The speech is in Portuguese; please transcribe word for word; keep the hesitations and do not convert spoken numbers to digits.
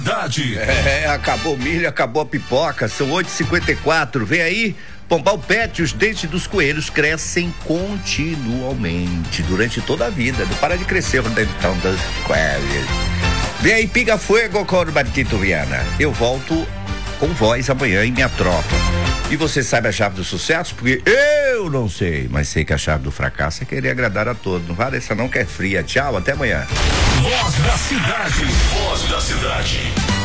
É, acabou o milho, acabou a pipoca, são oito e cinquenta e quatro, vem aí, Pombal Pet, os dentes dos coelhos crescem continuamente, durante toda a vida, não para de crescer o dentão dos coelhos. Vem aí, Pinga Fuego com o Marquito Viana, eu volto com voz amanhã em Minha Tropa. E você sabe a chave do sucesso? Porque eu não sei, mas sei que a chave do fracasso é querer agradar a todos. Não vale essa não que é fria. Tchau, até amanhã. Voz da cidade. Voz da cidade.